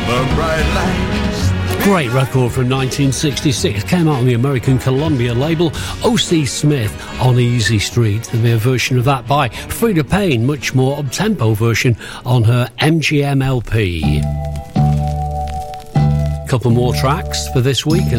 the bright lights. Great record from 1966. Came out on the American Columbia label. O.C. Smith on Easy Street. There'll be a version of that by Frida Payne, much more up-tempo version on her MGM LP. Couple more tracks for this week.